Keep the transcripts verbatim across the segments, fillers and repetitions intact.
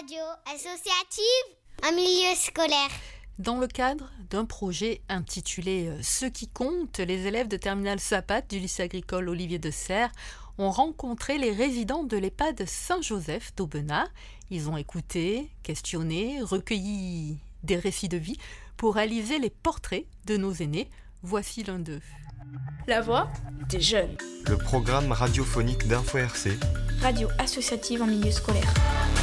radio associative en milieu scolaire. Dans le cadre d'un projet intitulé « Ceux qui comptent », les élèves de terminale Sapate du lycée agricole Olivier de Serres ont rencontré les résidents de l'EHPAD Saint-Joseph d'Aubenas. Ils ont écouté, questionné, recueilli des récits de vie pour réaliser les portraits de nos aînés. Voici l'un d'eux. La voix des jeunes. Le programme radiophonique d'Info R C. Radio associative en milieu scolaire.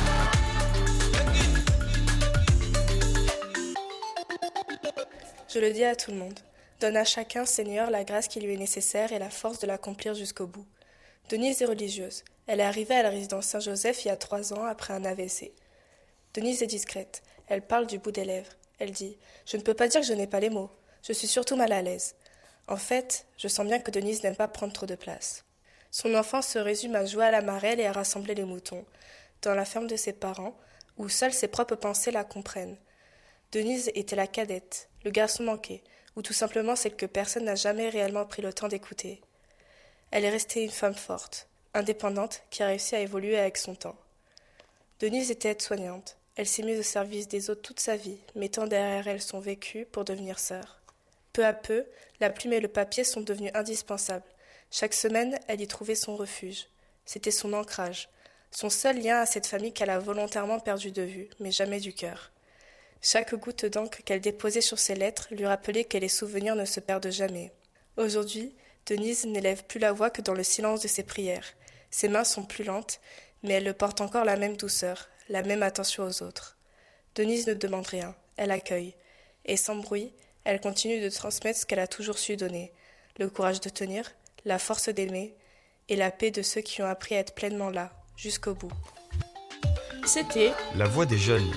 Je le dis à tout le monde. Donne à chacun, Seigneur, la grâce qui lui est nécessaire et la force de l'accomplir jusqu'au bout. Denise est religieuse. Elle est arrivée à la résidence Saint-Joseph il y a trois ans après un A V C. Denise est discrète. Elle parle du bout des lèvres. Elle dit « Je ne peux pas dire que je n'ai pas les mots. Je suis surtout mal à l'aise. » En fait, je sens bien que Denise n'aime pas prendre trop de place. Son enfance se résume à jouer à la marelle et à rassembler les moutons, dans la ferme de ses parents, où seules ses propres pensées la comprennent. Denise était la cadette, le garçon manqué, ou tout simplement celle que personne n'a jamais réellement pris le temps d'écouter. Elle est restée une femme forte, indépendante, qui a réussi à évoluer avec son temps. Denise était aide-soignante. Elle s'est mise au service des autres toute sa vie, mettant derrière elle son vécu pour devenir sœur. Peu à peu, la plume et le papier sont devenus indispensables. Chaque semaine, elle y trouvait son refuge. C'était son ancrage, son seul lien à cette famille qu'elle a volontairement perdu de vue, mais jamais du cœur. Chaque goutte d'encre qu'elle déposait sur ses lettres lui rappelait que les souvenirs ne se perdent jamais. Aujourd'hui, Denise n'élève plus la voix que dans le silence de ses prières. Ses mains sont plus lentes, mais elle porte encore la même douceur, la même attention aux autres. Denise ne demande rien, elle accueille. Et sans bruit, elle continue de transmettre ce qu'elle a toujours su donner. Le courage de tenir, la force d'aimer et la paix de ceux qui ont appris à être pleinement là, jusqu'au bout. C'était La voix des jeunes.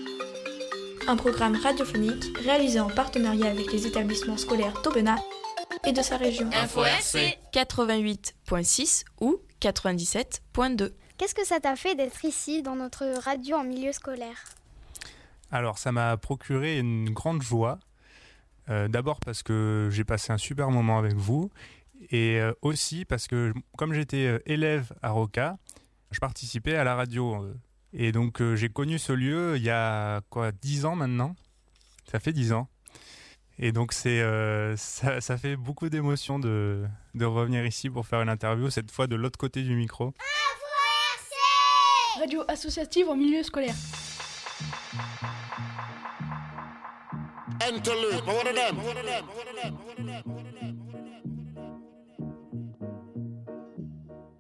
Un programme radiophonique réalisé en partenariat avec les établissements scolaires d'Aubenas et de sa région. Info R C quatre-vingt-huit virgule six ou quatre-vingt-dix-sept virgule deux. Qu'est-ce que ça t'a fait d'être ici, dans notre radio en milieu scolaire ? Alors, ça m'a procuré une grande joie. Euh, d'abord parce que j'ai passé un super moment avec vous et euh, aussi parce que, comme j'étais euh, élève à Roca, je participais à la radio. Euh, et donc, euh, j'ai connu ce lieu il y a quoi, dix ans maintenant. Ça fait dix ans. Et donc, c'est, euh, ça, ça fait beaucoup d'émotions de, de revenir ici pour faire une interview, cette fois de l'autre côté du micro. Radio associative en milieu scolaire. Interlude. What are them? What are them? What are them? What are them?